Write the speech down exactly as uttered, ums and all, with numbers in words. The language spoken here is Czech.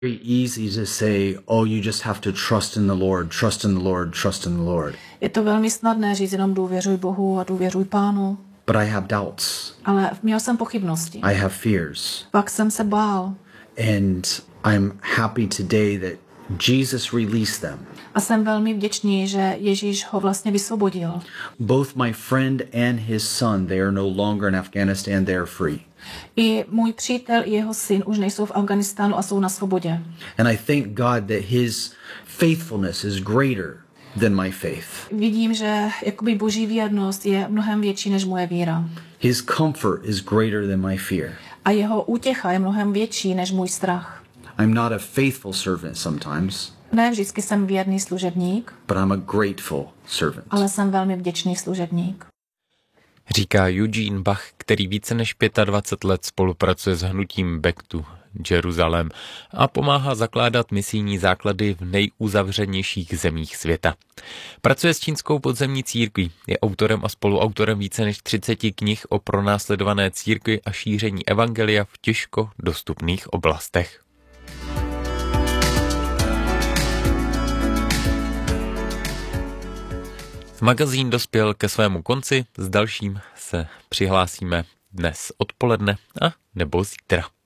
Very easy to say, oh, you just have to trust in the Lord, trust in the Lord, trust in the Lord. Je to velmi snadné říct jenom důvěřuj Bohu a důvěřuj Pánu. But I have doubts. Ale měl jsem pochybnosti. I have fears. Pak jsem se bál. And I'm happy today that Jesus released them. A jsem velmi vděčný, že Ježíš ho vlastně vysvobodil. Both my friend and his son, they are no longer in Afghanistan, they are free. I můj přítel i jeho syn už nejsou v Afghánistánu a jsou na svobodě. And I thank God that his faithfulness is greater than my faith. Vidím, že jakoby boží věrnost je mnohem větší než moje víra. His comfort is greater than my fear. A jeho útěcha je mnohem větší než můj strach. I'm not a faithful servant sometimes. Ne vždycky jsem věrný služebník, But I'm a grateful servant. ale jsem velmi vděčný služebník. Říká Eugene Bach, který více než dvacet pět let spolupracuje s hnutím Back to Jerusalem a pomáhá zakládat misijní základy v nejuzavřenějších zemích světa. Pracuje s čínskou podzemní církví, je autorem a spoluautorem více než třiceti knih o pronásledované církvi a šíření evangelia v těžko dostupných oblastech. Magazín dospěl ke svému konci, s dalším se přihlásíme dnes odpoledne a nebo zítra.